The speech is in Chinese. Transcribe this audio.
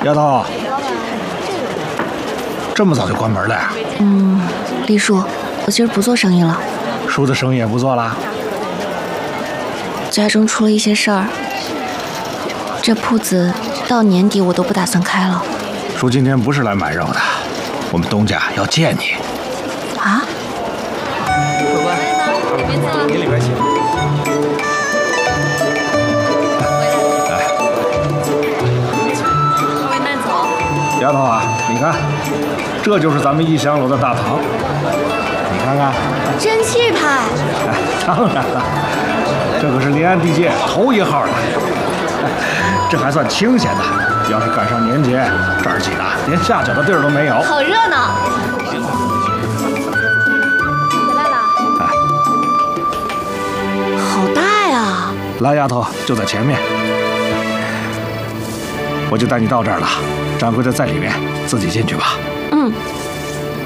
丫头，这么早就关门了呀？ 黎叔，我今儿不做生意了。 叔的生意也不做了？ 家中出了一些事儿，这铺子到年底我都不打算开了。 叔今天不是来买肉的，我们东家要见你。 啊？ 客官，您里边请。 二位慢走。 丫头啊，你看，这就是咱们逸香楼的大堂，你看看。 真气派。 当然了，这可是临安地界头一号的，这还算清闲的。要是赶上年节，这儿挤的连下脚的地儿都没有。 好热闹。回来了。好大呀！ 来，丫头，就在前面。我就带你到这儿了，掌柜的在里面，自己进去吧。